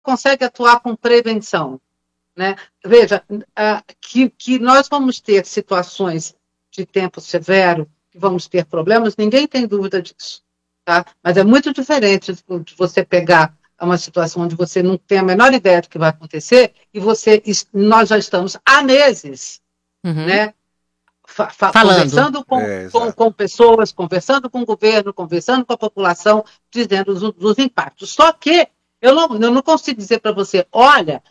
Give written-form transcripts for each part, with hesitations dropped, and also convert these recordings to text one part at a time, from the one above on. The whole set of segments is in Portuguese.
consegue atuar com prevenção, né? Veja, que nós vamos ter situações de tempo severo, que vamos ter problemas, ninguém tem dúvida disso, tá? Mas é muito diferente de você pegar uma situação onde você não tem a menor ideia do que vai acontecer e nós já estamos há meses, né? Conversando com pessoas, conversando com o governo, conversando com a população, dizendo dos impactos. Só que eu não consigo dizer para você, olha,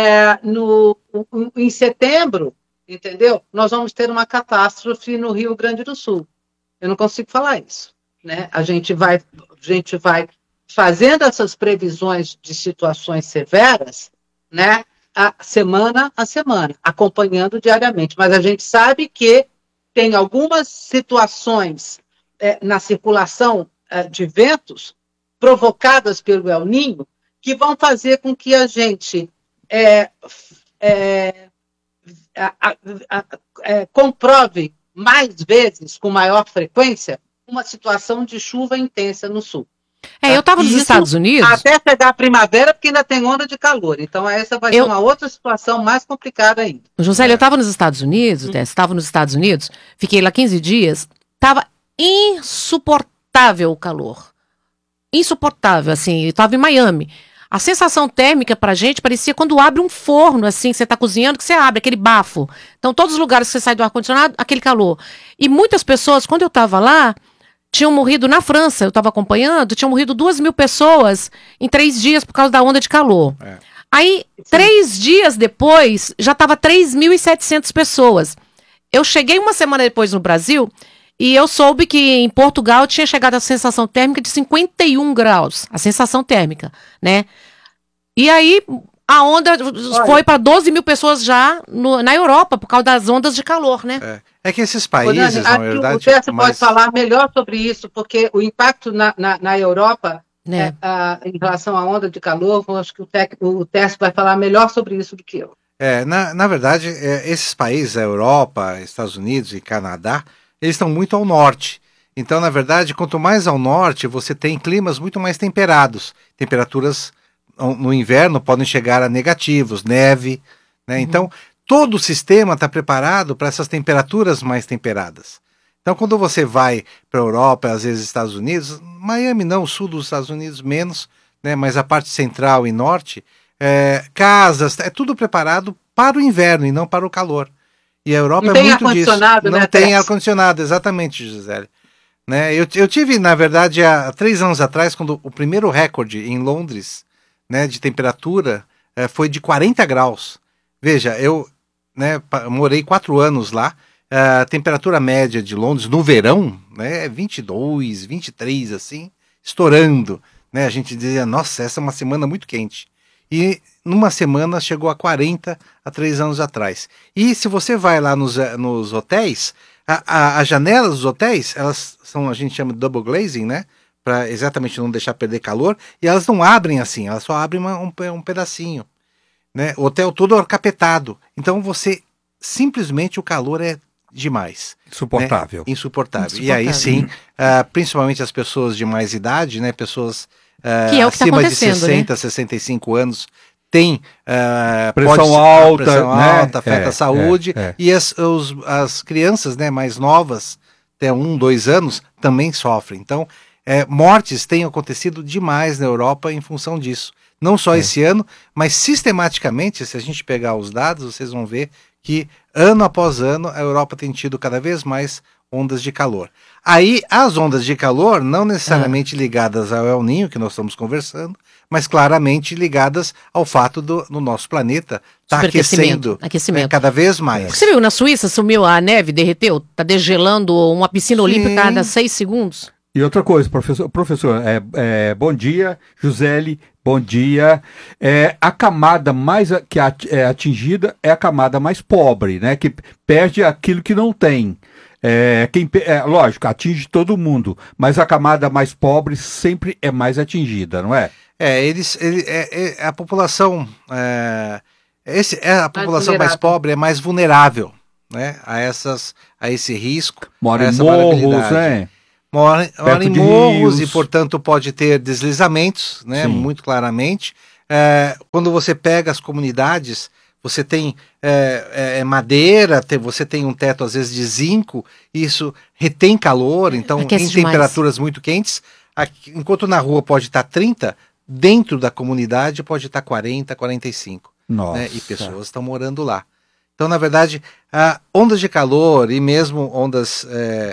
em setembro, entendeu? Nós vamos ter uma catástrofe no Rio Grande do Sul. Eu não consigo falar isso, né? A gente vai fazendo essas previsões de situações severas, né? Semana a semana, acompanhando diariamente. Mas a gente sabe que tem algumas situações na circulação de ventos provocadas pelo El Niño que vão fazer com que a gente comprove mais vezes, com maior frequência, uma situação de chuva intensa no sul. Eu estava nos Estados Unidos. Até chegar a primavera, porque ainda tem onda de calor. Então, essa vai ser uma outra situação mais complicada ainda. José, eu estava nos Estados Unidos, estava nos Estados Unidos, fiquei lá 15 dias, estava insuportável o calor. Insuportável, assim, eu estava em Miami. A sensação térmica pra gente parecia quando abre um forno, assim, você tá cozinhando, que você abre, aquele bafo. Então, todos os lugares que você sai do ar-condicionado, aquele calor. E muitas pessoas, quando eu estava lá, tinham morrido na França, eu estava acompanhando, tinham morrido 2.000 pessoas em 3 dias por causa da onda de calor. Aí, 3 dias depois, já estava 3.700 pessoas. Eu cheguei uma semana depois no Brasil e eu soube que em Portugal tinha chegado a sensação térmica de 51 graus, a sensação térmica, né? E aí, a onda foi para 12.000 pessoas já na Europa, por causa das ondas de calor, né? É que esses países, na verdade... O Tércio pode falar melhor sobre isso, porque o impacto na Europa, em relação à onda de calor, eu acho que o Tércio vai falar melhor sobre isso do que eu. Na verdade, esses países, a Europa, Estados Unidos e Canadá, eles estão muito ao norte. Então, na verdade, quanto mais ao norte, você tem climas muito mais temperados. Temperaturas no inverno podem chegar a negativos, neve, né? Então, todo o sistema está preparado para essas temperaturas mais temperadas. Então, quando você vai para a Europa, às vezes Estados Unidos, Miami não, o sul dos Estados Unidos menos, né? Mas a parte central e norte, casas, é tudo preparado para o inverno e não para o calor. E a Europa é muito disso. Não tem ar-condicionado, exatamente, Gisele. Né? Eu tive, na verdade, há 3 anos atrás, quando o primeiro recorde em Londres, né, de temperatura foi de 40 graus. Veja, eu morei 4 anos lá, a temperatura média de Londres no verão, né, é 22, 23, assim, estourando. Né? A gente dizia, nossa, essa é uma semana muito quente. E numa semana chegou a 40 há 3 anos atrás. E se você vai lá nos hotéis, as janelas dos hotéis, elas são, a gente chama de double glazing, né? Para exatamente não deixar perder calor, e elas não abrem assim, elas só abrem um pedacinho. Né? O hotel todo é capetado. Então você, simplesmente o calor é demais. Insuportável. Né? Insuportável. E aí sim, principalmente as pessoas de mais idade, né? Pessoas acima de 60, né? 65 anos, tem pressão alta, afeta a saúde, e as crianças, né, mais novas, até 1, 2 anos, também sofrem. Então, mortes têm acontecido demais na Europa em função disso. Não só esse ano, mas sistematicamente, se a gente pegar os dados, vocês vão ver que ano após ano a Europa tem tido cada vez mais ondas de calor. Aí, as ondas de calor, não necessariamente ligadas ao El Niño, que nós estamos conversando, mas claramente ligadas ao fato do nosso planeta estar aquecendo cada vez mais. Você viu, na Suíça sumiu a neve, derreteu, está degelando uma piscina olímpica a cada 6 segundos. E outra coisa, professor, bom dia, Juseli, bom dia. A camada mais atingida é a camada mais pobre, né? Que perde aquilo que não tem. Lógico, atinge todo mundo, mas a camada mais pobre sempre é mais atingida, não é? A população, a população mais pobre é mais vulnerável, né? A esse risco, mora em morros, né? Mora em morros e, portanto, pode ter deslizamentos, né? Muito claramente. quando você pega as comunidades, você tem madeira, você tem um teto às vezes de zinco, isso retém calor, então Aquece em demais. temperaturas muito quentes, enquanto na rua pode estar 30, dentro da comunidade pode estar 40, 45. Nossa. Né? E pessoas estão morando lá. Então, na verdade, ondas de calor e mesmo ondas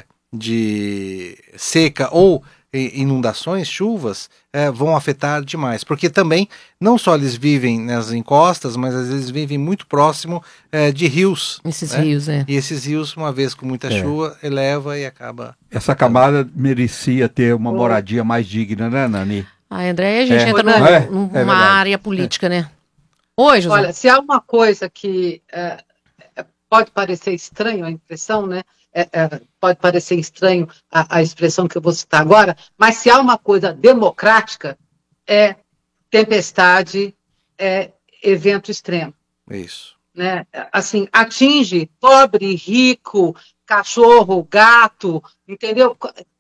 de seca ou inundações, chuvas, vão afetar demais. Porque também, não só eles vivem nas encostas, mas às vezes vivem muito próximo de rios. Esses né? rios, E esses rios, uma vez com muita chuva, eleva e acaba... Essa camada merecia ter uma moradia mais digna, né, Nani? André, a gente entra numa verdade. área política, né? Oi, José. Olha, se há uma coisa que pode parecer estranho a impressão, né? Pode parecer estranho a expressão que eu vou citar agora, mas se há uma coisa democrática, é tempestade, é evento extremo. Isso. Né? Assim, atinge pobre, rico, cachorro, gato, entendeu?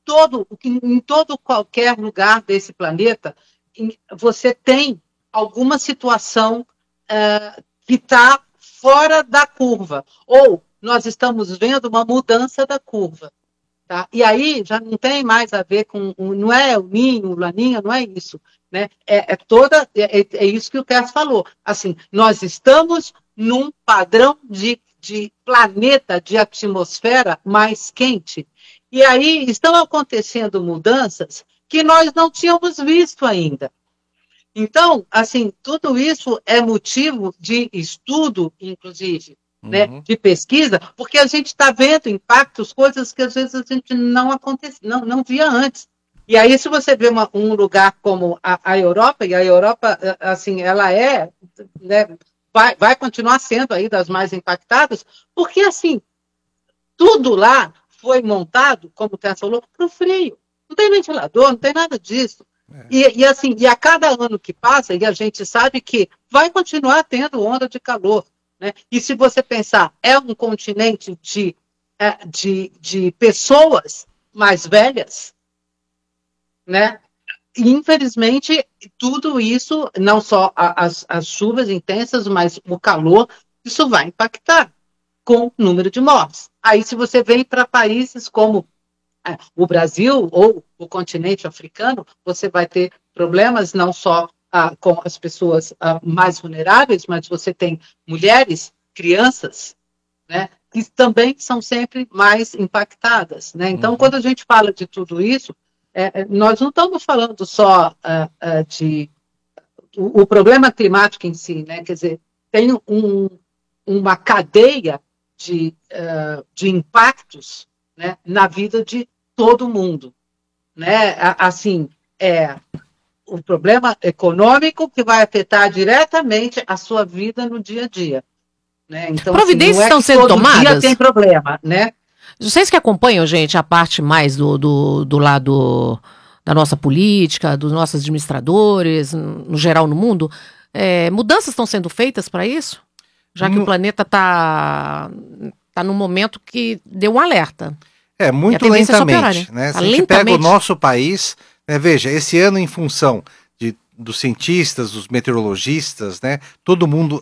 Em todo qualquer lugar desse planeta, você tem alguma situação que está fora da curva, ou nós estamos vendo uma mudança da curva. Tá? E aí já não tem mais a ver com, não é o Ninho, o Laninha, não é isso. Né? É isso que o Tess falou. Assim, nós estamos num padrão de planeta, de atmosfera mais quente. E aí estão acontecendo mudanças que nós não tínhamos visto ainda. Então, assim, tudo isso é motivo de estudo, inclusive, né, de pesquisa, porque a gente está vendo impactos, coisas que às vezes a gente não via antes. E aí, se você vê um lugar como a Europa, e a Europa, assim, ela né, vai continuar sendo aí das mais impactadas, porque, assim, tudo lá foi montado, como o Tess falou, para o frio. Não tem ventilador, não tem nada disso. E a cada ano que passa, e a gente sabe que vai continuar tendo onda de calor. Né? E se você pensar, é um continente de pessoas mais velhas, né? E, infelizmente, tudo isso, não só as chuvas intensas, mas o calor, isso vai impactar com o número de mortes. Aí, se você vem para países como o Brasil ou o continente africano, você vai ter problemas não só com as pessoas mais vulneráveis, mas você tem mulheres, crianças, né, que também são sempre mais impactadas. Né? Então, quando a gente fala de tudo isso, nós não estamos falando só de o problema climático em si, né? Quer dizer, tem uma cadeia de impactos, né, na vida de todo mundo. Né? Assim, o problema econômico que vai afetar diretamente a sua vida no dia a dia. Né? Então, providências assim, estão sendo tomadas? Dia tem problema, né? Vocês que acompanham, gente, a parte mais do lado da nossa política, dos nossos administradores, no geral no mundo, mudanças estão sendo feitas para isso? Já que o planeta está num momento que deu um alerta. Muito lentamente. Né? Se a gente pega o nosso país, né, veja, esse ano em função dos cientistas, dos meteorologistas, né, todo mundo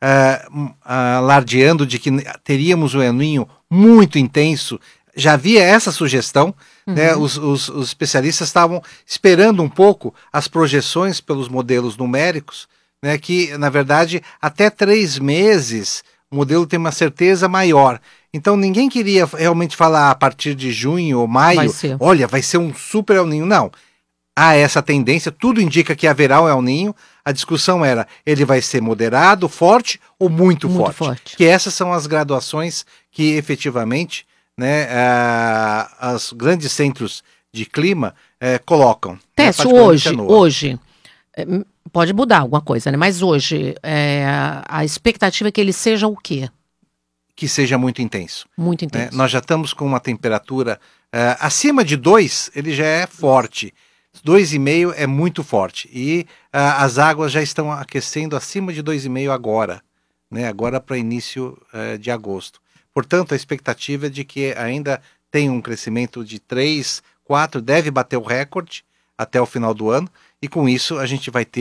alardeando de que teríamos um El Niño muito intenso, já havia essa sugestão, né, os especialistas estavam esperando um pouco as projeções pelos modelos numéricos, né, que, na verdade, até 3 meses o modelo tem uma certeza maior. Então ninguém queria realmente falar a partir de junho ou maio, olha, vai ser um super El Niño. Não. Há essa tendência, tudo indica que haverá um El Niño. A discussão era, ele vai ser moderado, forte ou muito forte? Que essas são as graduações que efetivamente, né, os grandes centros de clima colocam. Tess, hoje pode mudar alguma coisa, né? Mas hoje a expectativa é que ele seja o quê? Que seja muito intenso. Muito intenso. Né? Nós já estamos com uma temperatura acima de 2, ele já é forte. 2,5 é muito forte. E as águas já estão aquecendo acima de 2,5 agora. Né? Agora para início de agosto. Portanto, a expectativa é de que ainda tenha um crescimento de 3, 4, deve bater o recorde até o final do ano. E com isso a gente vai ter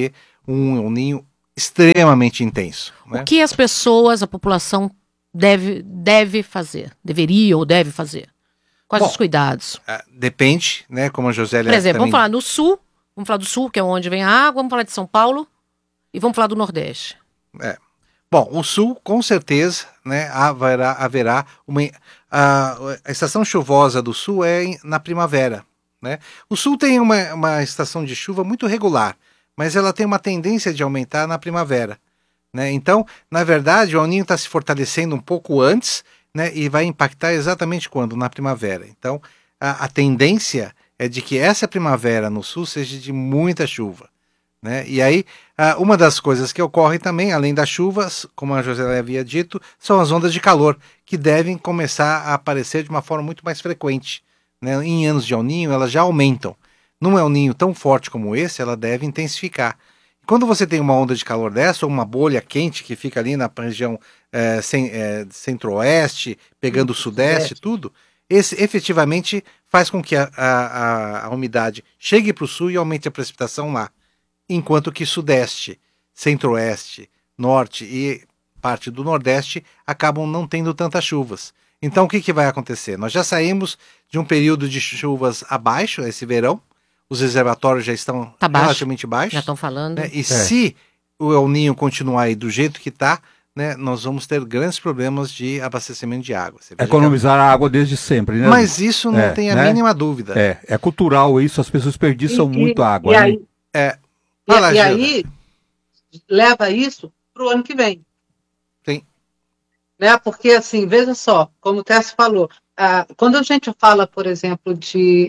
um El Ninho extremamente intenso. Né? O que as pessoas, a população deve fazer? Deveria ou deve fazer? Quais os cuidados? Depende, né? Como a Josélia Por exemplo, também... vamos falar no sul, vamos falar do sul, que é onde vem a água, vamos falar de São Paulo e vamos falar do Nordeste. Bom, o sul, com certeza, né, haverá uma... A estação chuvosa do sul é na primavera. Né? O sul tem uma estação de chuva muito regular, mas ela tem uma tendência de aumentar na primavera. Né? Então, na verdade, o El Ninho está se fortalecendo um pouco antes, né, e vai impactar exatamente quando? Na primavera. Então, a tendência é de que essa primavera no sul seja de muita chuva. Né? E aí, uma das coisas que ocorre também, além das chuvas, como a Josélia havia dito, são as ondas de calor, que devem começar a aparecer de uma forma muito mais frequente. Né? Em anos de El Ninho, elas já aumentam. Num El Ninho tão forte como esse, ela deve intensificar. Quando você tem uma onda de calor dessa, ou uma bolha quente que fica ali na região centro-oeste, pegando o sudeste, tudo, esse efetivamente faz com que a umidade chegue para o sul e aumente a precipitação lá. Enquanto que sudeste, centro-oeste, norte e parte do nordeste acabam não tendo tantas chuvas. Então o que vai acontecer? Nós já saímos de um período de chuvas abaixo, esse verão, os reservatórios já estão relativamente baixos. Já estão falando. Né? E se o El Ninho continuar aí do jeito que está, né, nós vamos ter grandes problemas de abastecimento de água. Economizar a água desde sempre, né? Mas isso não tem a mínima dúvida. É cultural isso, as pessoas desperdiçam muito água. E aí leva isso para o ano que vem. Sim. Né? Porque, assim, veja só, como o Tércio falou, quando a gente fala, por exemplo, de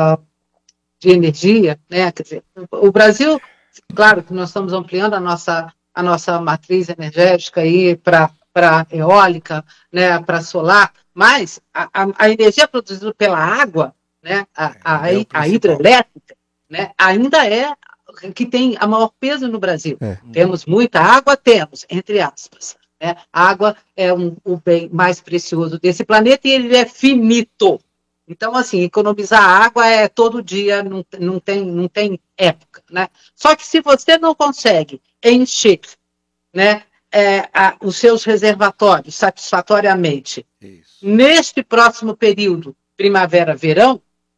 energia, né? Quer dizer, o Brasil, claro que nós estamos ampliando a nossa matriz energética para eólica, né? Para solar, mas a energia produzida pela água, né? A hidrelétrica, né? Ainda é que tem a maior peso no Brasil. Temos muita água, entre aspas. Né? A água é o bem mais precioso desse planeta e ele é finito. Então, assim, economizar água é todo dia, não tem época. Né? Só que se você não consegue encher, né, os seus reservatórios satisfatoriamente neste próximo período, primavera-verão,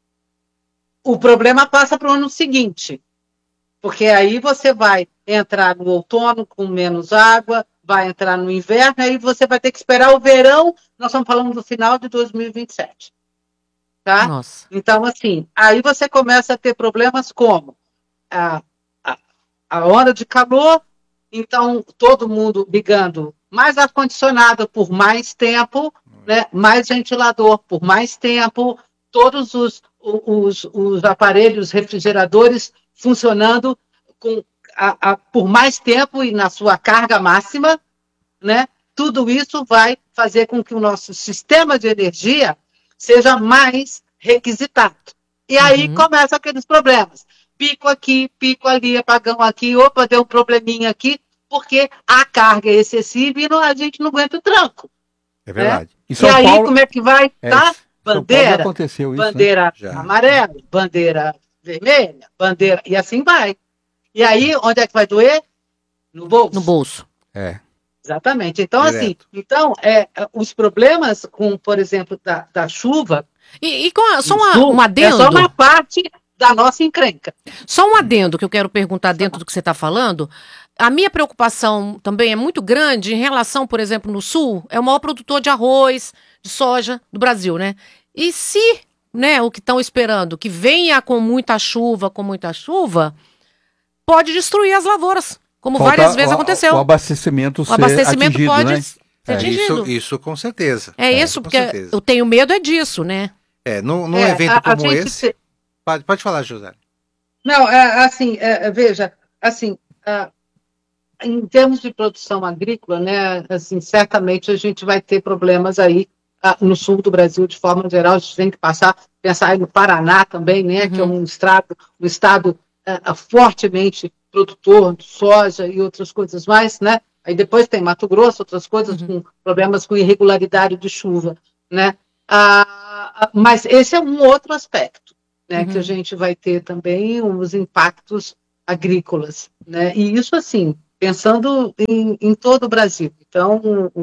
o problema passa para o ano seguinte. Porque aí você vai entrar no outono com menos água, vai entrar no inverno, aí você vai ter que esperar o verão, nós estamos falando do final de 2027. Tá? Nossa. Então, assim, aí você começa a ter problemas como a onda de calor, então todo mundo ligando mais ar-condicionado por mais tempo, né? Mais ventilador por mais tempo, todos os aparelhos refrigeradores funcionando por mais tempo e na sua carga máxima, né? Tudo isso vai fazer com que o nosso sistema de energia seja mais requisitado. E aí começam aqueles problemas. Pico aqui, pico ali, apagão aqui, opa, deu um probleminha aqui, porque a carga é excessiva e a gente não aguenta o tranco. É verdade. Né? E aí, Paulo, como é que vai? Tá? Bandeira, aconteceu isso, bandeira amarela, bandeira vermelha, bandeira, e assim vai. E aí, onde é que vai doer? No bolso. No bolso. Exatamente. Então, Direto. Os problemas com, por exemplo, da chuva... Só um adendo. É só uma parte da nossa encrenca. Só um adendo que eu quero perguntar dentro do que você está falando. A minha preocupação também é muito grande em relação, por exemplo, no Sul, é o maior produtor de arroz, de soja do Brasil, né? E se, né, o que estão esperando, que venha com muita chuva, pode destruir as lavouras, como várias vezes aconteceu. O abastecimento atingido, pode ser atingido. Isso com certeza. Isso, porque eu tenho medo disso, né? Num evento como esse... Pode falar, José. Não, veja, assim, em termos de produção agrícola, né, assim, certamente a gente vai ter problemas aí no sul do Brasil, de forma geral, a gente tem que pensar aí no Paraná também, né, que é um estado fortemente produtor de soja e outras coisas mais, né, aí depois tem Mato Grosso, outras coisas com problemas com irregularidade de chuva, né, mas esse é um outro aspecto, né, que a gente vai ter também os impactos agrícolas, né? E isso, assim, pensando em todo o Brasil. Então,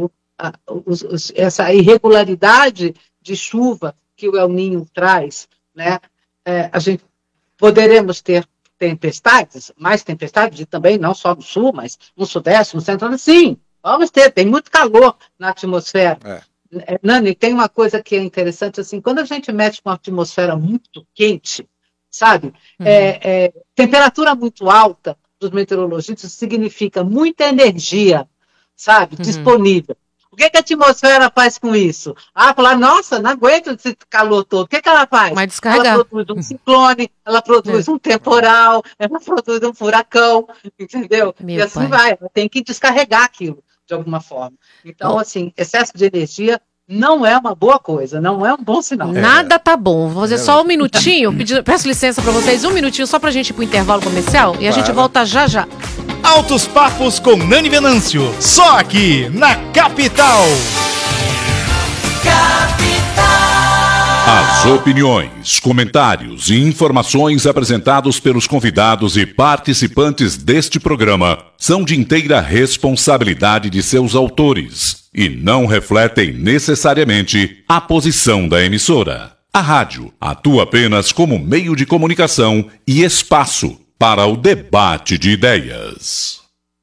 essa irregularidade de chuva que o El Niño traz, né? A gente poderemos ter tempestades, mais tempestades, e também não só no sul, mas no sudeste, no centro, sim, vamos ter, tem muito calor na atmosfera. Nani, tem uma coisa que é interessante, assim, quando a gente mexe com uma atmosfera muito quente, sabe, temperatura muito alta dos meteorologistas significa muita energia, sabe, disponível. O que a atmosfera faz com isso? Falar, nossa, não aguento esse calor todo. O que ela faz? Vai descarregar. Ela produz um ciclone, ela produz um temporal, ela produz um furacão, entendeu? E assim vai, ela tem que descarregar aquilo de alguma forma. Então, assim, excesso de energia não é uma boa coisa, não é um bom sinal. Nada tá bom. Vou fazer só um minutinho, peço licença para vocês, um minutinho só pra gente ir pro intervalo comercial e a gente volta já já. Altos Papos com Nani Venâncio, só aqui na Capital. As opiniões, comentários e informações apresentados pelos convidados e participantes deste programa são de inteira responsabilidade de seus autores e não refletem necessariamente a posição da emissora. A rádio atua apenas como meio de comunicação e espaço para o debate de ideias.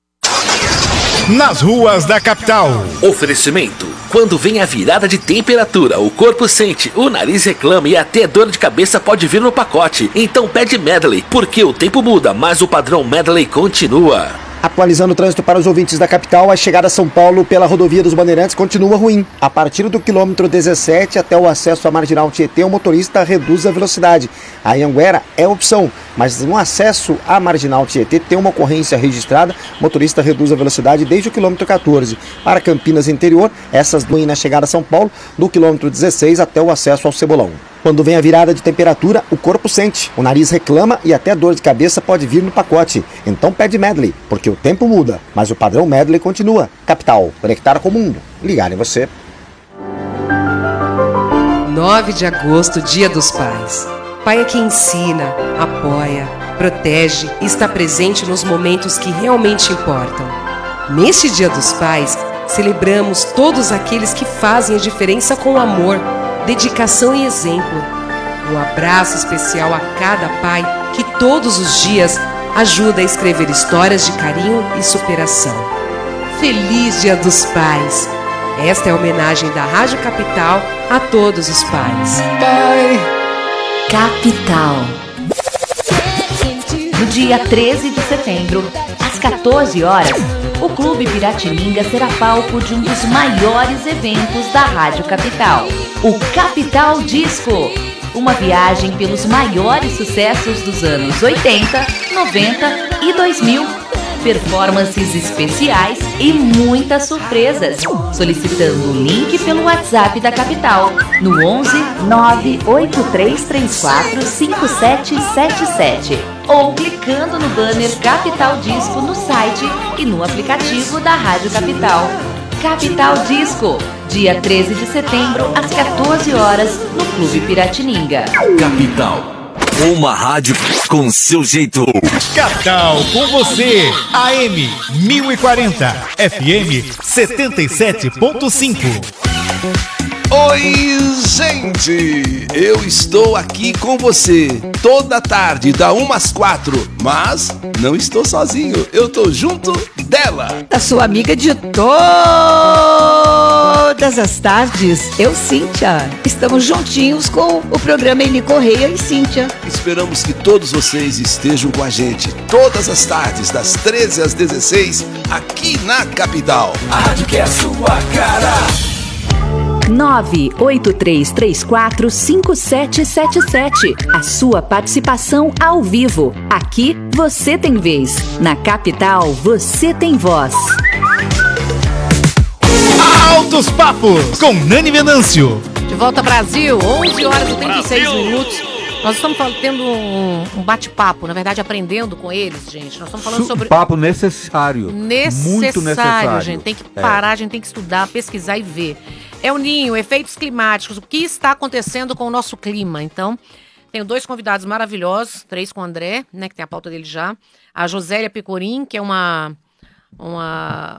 Nas ruas da capital. Oferecimento. Quando vem a virada de temperatura, o corpo sente, o nariz reclama e até dor de cabeça pode vir no pacote. Então pede Medley, porque o tempo muda, mas o padrão Medley continua. Atualizando o trânsito para os ouvintes da capital, a chegada a São Paulo pela rodovia dos Bandeirantes continua ruim. A partir do quilômetro 17 até o acesso à Marginal Tietê, o motorista reduz a velocidade. A Anhanguera é opção, mas no acesso à Marginal Tietê tem uma ocorrência registrada, o motorista reduz a velocidade desde o quilômetro 14. Para Campinas Interior, essas ruim na chegada a São Paulo, do quilômetro 16 até o acesso ao Cebolão. Quando vem a virada de temperatura, o corpo sente, o nariz reclama e até dor de cabeça pode vir no pacote. Então pede Medley, porque o tempo muda, mas o padrão Medley continua. Capital, conectar com o mundo. Ligar em você. 9 de agosto, Dia dos Pais. Pai é quem ensina, apoia, protege e está presente nos momentos que realmente importam. Neste Dia dos Pais, celebramos todos aqueles que fazem a diferença com amor, dedicação e exemplo. Um abraço especial a cada pai que todos os dias ajuda a escrever histórias de carinho e superação. Feliz Dia dos Pais! Esta é a homenagem da Rádio Capital a todos os pais. Pai. Capital. No dia 13 de setembro, às 14 horas, o Clube Piratininga será palco de um dos maiores eventos da Rádio Capital, o Capital Disco. Uma viagem pelos maiores sucessos dos anos 80, 90 e 2000. Performances especiais e muitas surpresas. Solicitando o link pelo WhatsApp da Capital no 11 98334 5777 ou clicando no banner Capital Disco no site e no aplicativo da Rádio Capital. Capital Disco, dia 13 de setembro, às 14 horas, no Clube Piratininga. Capital, uma rádio com seu jeito. Capital com você, AM 1040, FM 77.5. Oi, gente! Eu estou aqui com você toda tarde, da 1 às 4, mas não estou sozinho, eu estou junto dela. Da sua amiga de todas as tardes, eu, Cíntia. Estamos juntinhos com o programa Eni Correia e Cíntia. Esperamos que todos vocês estejam com a gente todas as tardes, das 13 às 16, aqui na Capital. A rádio que é a sua cara. 983345777. A sua participação ao vivo. Aqui você tem vez. Na Capital você tem voz. Altos Papos com Nani Venâncio. De volta Brasil, 11 horas e 36 minutos. Nós estamos tendo um bate-papo, na verdade, aprendendo com eles, gente. Nós estamos falando sobre... Papo necessário. Muito necessário, gente. Tem que parar, a gente tem que estudar, pesquisar e ver. El Niño, efeitos climáticos, o que está acontecendo com o nosso clima. Então, Tenho 2 convidados maravilhosos, 3 com o André, né, que tem a pauta dele já. A Josélia Pecorim, que é uma